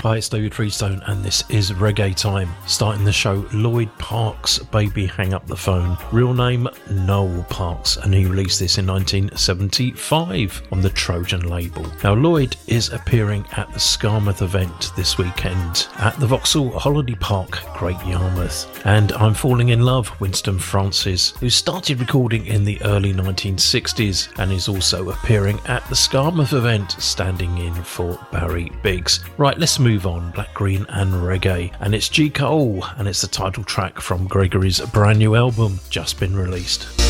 Hi, it's David Freestone, and this is Reggae Time. Starting the show, Lloyd Parks, Baby Hang Up the Phone. Real name, Noel Parks, and he released this in 1975 on the Trojan label. Now, Lloyd is appearing at the Skamouth event this weekend at the Vauxhall Holiday Park, Great Yarmouth. And I'm falling in love, Winston Francis, who started recording in the early 1960s and is also appearing at the Skamouth event, standing in for Barry Biggs. Right, let's move on. Black, Green and Reggae, and it's G. Cole, and it's the title track from Gregory's brand new album, just been released.